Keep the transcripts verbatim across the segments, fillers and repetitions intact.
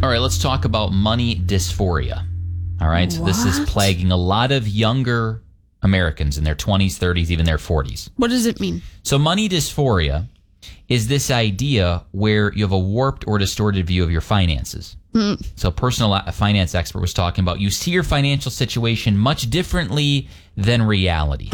All right, let's talk about money dysphoria. All right, so this is What? plaguing a lot of younger Americans in their twenties, thirties, even their forties. What does it mean? So money dysphoria is this idea where you have a warped or distorted view of your finances. Mm. So a personal a finance expert was talking about you see your financial situation much differently than reality.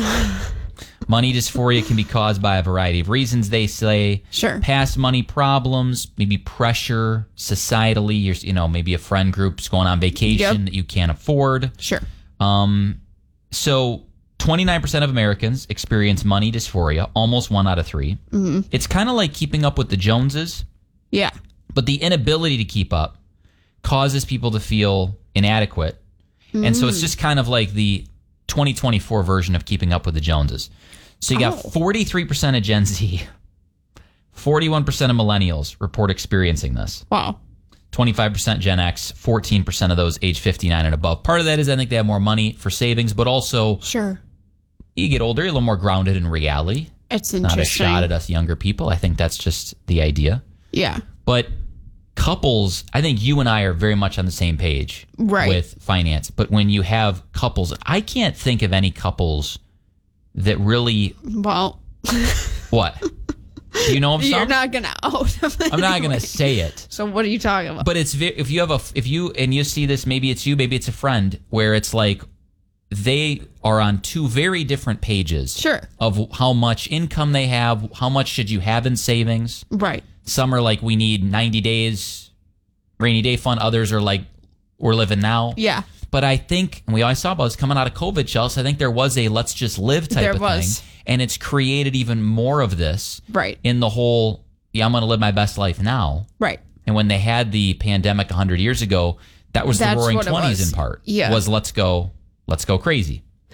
Money dysphoria can be caused by a variety of reasons, they say. Sure. Past money problems, maybe pressure societally. You're, you know, maybe a friend group's going on vacation Yep. that you can't afford. Sure. Um, so twenty-nine percent of Americans experience money dysphoria, almost one out of three. Mm-hmm. It's kind of like keeping up with the Joneses, Yeah. but the inability to keep up causes people to feel inadequate. And so it's just kind of like the twenty twenty-four version of keeping up with the Joneses. So you got Oh. forty-three percent of Gen Z, forty-one percent of millennials report experiencing this. Wow. twenty-five percent Gen X, fourteen percent of those age fifty-nine and above. Part of that is I think they have more money for savings, but also Sure. you get older, you're a little more grounded in reality. It's Not a interesting. shot at us younger people. I think that's just the idea. Yeah. But couples, I think you and I are very much on the same page Right. with finance. But when you have couples, I can't think of any couples that really, Well, what? Do you know of some? you're not gonna out. them I'm not anyway. going to say it. So what are you talking about? But it's ve- if you have a if you and you see this, maybe it's you, maybe it's a friend, where it's like they are on two very different pages. Sure. Of how much income they have, how much should you have in savings. Right. Some are like we need ninety days rainy day fund. Others are like we're living now. Yeah. But I think, and we always saw about this coming out of COVID, Chelsea, I think there was a let's just live type There of was. thing. And it's created even more of this Right. in the whole, yeah, I'm going to live my best life now. Right. And when they had the pandemic one hundred years ago, that was That's the roaring what it twenties was. in part. Yeah. Was let's go, let's go crazy.